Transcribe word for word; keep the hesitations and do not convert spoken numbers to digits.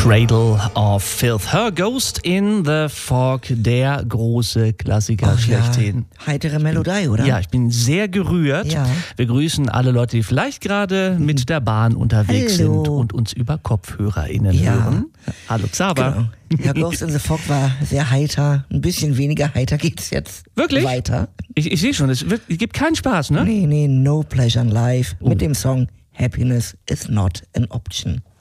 Cradle of Filth. Her Ghost in the Fog, der große Klassiker Ach, schlechthin. Ja. Heitere Melodie, oder? Ja, ich bin sehr gerührt. Ja. Wir grüßen alle Leute, die vielleicht gerade mit der Bahn unterwegs Hallo. sind und uns über KopfhörerInnen Ja. hören. Hallo Xaver. Genau. Ja, Ghost in the Fog war sehr heiter. Ein bisschen weniger heiter geht's jetzt Wirklich? weiter. Ich, ich sehe schon, es, wird, es gibt keinen Spaß, ne? Nee, nee, No Pleasure in Life Oh. mit dem Song Happiness is not an option.